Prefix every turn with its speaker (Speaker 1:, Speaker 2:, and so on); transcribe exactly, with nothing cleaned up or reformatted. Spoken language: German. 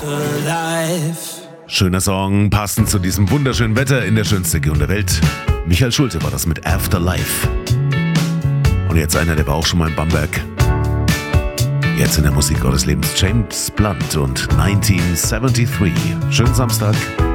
Speaker 1: Alive.
Speaker 2: Schöner Song, passend zu diesem wunderschönen Wetter in der schönsten Region der Welt. Michael Schulte war das mit Afterlife. Und jetzt einer, der war auch schon mal in Bamberg. Jetzt in der Musik Gottes Lebens James Blunt und neunzehnhundertdreiundsiebzig. Schönen Samstag.